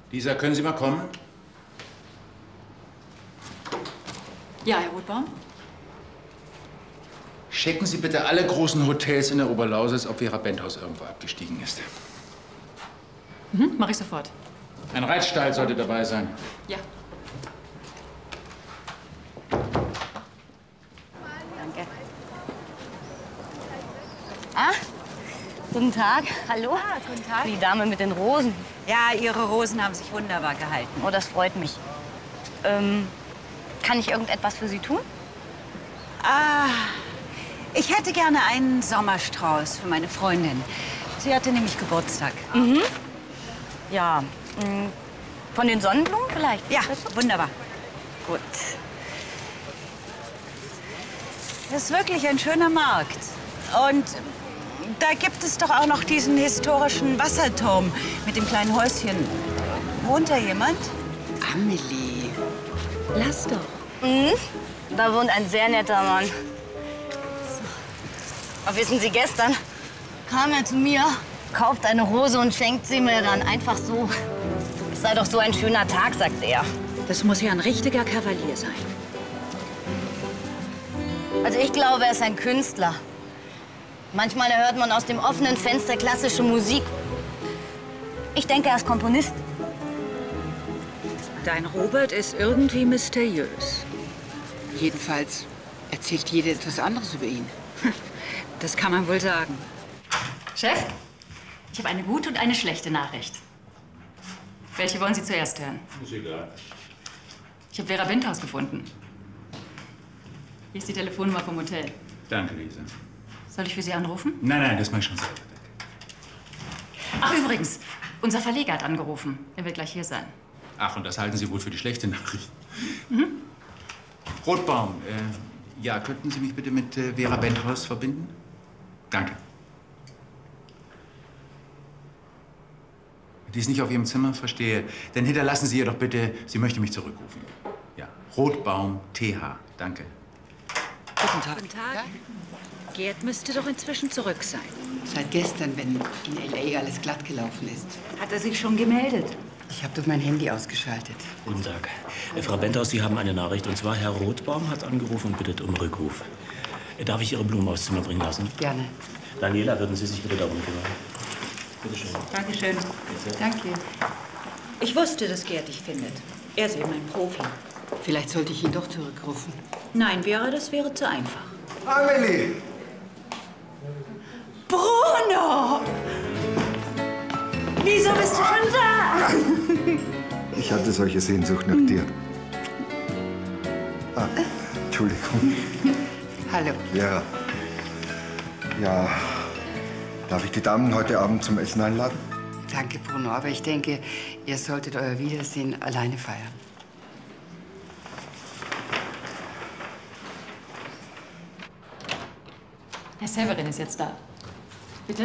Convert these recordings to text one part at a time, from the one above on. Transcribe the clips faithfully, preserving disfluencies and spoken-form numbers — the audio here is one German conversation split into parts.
Lisa, können Sie mal kommen? Ja, Herr Rotbaum? Checken Sie bitte alle großen Hotels in der Oberlausitz, ob Vera Benthaus irgendwo abgestiegen ist. Mhm, mach ich sofort. Ein Reitstall sollte dabei sein. Ja. Danke. Ah, guten Tag. Hallo. Ah, guten Tag. Die Dame mit den Rosen. Ja, Ihre Rosen haben sich wunderbar gehalten. Oh, das freut mich. Ähm, kann ich irgendetwas für Sie tun? Ah, ich hätte gerne einen Sommerstrauß für meine Freundin. Sie hatte nämlich Geburtstag. Mhm. Ja, mh, von den Sonnenblumen vielleicht? Ja, wunderbar. Gut. Das ist wirklich ein schöner Markt. Und da gibt es doch auch noch diesen historischen Wasserturm mit dem kleinen Häuschen. Wohnt da jemand? Amelie, lass doch. Mhm. Da wohnt ein sehr netter Mann. So. Aber wissen Sie, gestern kam er zu mir, kauft eine Rose und schenkt sie mir dann einfach so. Es sei doch so ein schöner Tag, sagt er. Das muss ja ein richtiger Kavalier sein. Also ich glaube, er ist ein Künstler. Manchmal hört man aus dem offenen Fenster klassische Musik. Ich denke, er ist Komponist. Dein Robert ist irgendwie mysteriös. Jedenfalls erzählt jeder etwas anderes über ihn. Das kann man wohl sagen. Chef, ich habe eine gute und eine schlechte Nachricht. Welche wollen Sie zuerst hören? Ist egal. Ich habe Vera Benthaus gefunden. Hier ist die Telefonnummer vom Hotel. Danke, Lisa. Soll ich für Sie anrufen? Nein, nein, das mache ich schon selber. Ach, übrigens, unser Verleger hat angerufen. Er wird gleich hier sein. Ach, und das halten Sie wohl für die schlechte Nachricht. Mhm. Rotbaum, äh, ja, könnten Sie mich bitte mit äh, Vera Benthaus verbinden? Danke. Die ist nicht auf Ihrem Zimmer, verstehe. Dann hinterlassen Sie ihr doch bitte, sie möchte mich zurückrufen. Ja, Rotbaum, T H. Danke. Guten Tag. Guten Tag. Gerd müsste doch inzwischen zurück sein. Seit gestern, wenn in L A alles glatt gelaufen ist. Hat er sich schon gemeldet? Ich habe doch mein Handy ausgeschaltet. Guten Tag. Äh, Frau Benthaus, Sie haben eine Nachricht. Und zwar, Herr Rotbaum hat angerufen und bittet um Rückruf. Äh, Darf ich Ihre Blumen aufs Zimmer bringen lassen? Gerne. Daniela, würden Sie sich bitte darum kümmern? Bitte schön. Dankeschön. Danke. Ich wusste, dass Gerd dich findet. Er ist eben ein Profi. Vielleicht sollte ich ihn doch zurückrufen. Nein, Vera, das wäre zu einfach. Amelie! Bruno! Wieso bist du schon da? Ich hatte solche Sehnsucht nach dir. Ah, Entschuldigung. Hallo. Vera. Ja, darf ich die Damen heute Abend zum Essen einladen? Danke, Bruno. Aber ich denke, ihr solltet euer Wiedersehen alleine feiern. Herr Severin ist jetzt da. Bitte?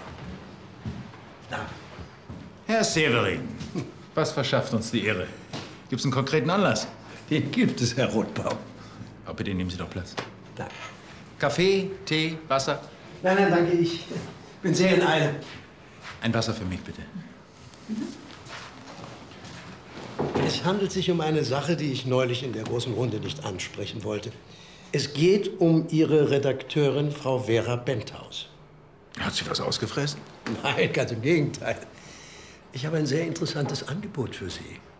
Herr Severin, was verschafft uns die Ehre? Gibt es einen konkreten Anlass? Den gibt es, Herr Rotbaum. Aber bitte nehmen Sie doch Platz. Danke. Kaffee, Tee, Wasser? Nein, nein, danke. Ich bin sehr in Eile. Ein Wasser für mich, bitte. Es handelt sich um eine Sache, die ich neulich in der großen Runde nicht ansprechen wollte. Es geht um Ihre Redakteurin, Frau Vera Benthaus. Hat sie was ausgefressen? Nein, ganz im Gegenteil. Ich habe ein sehr interessantes Angebot für Sie.